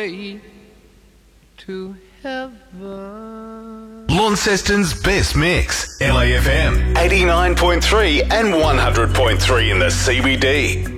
way to heaven. Launceston's best mix. LAFM 89.3 and 100.3 in the CBD.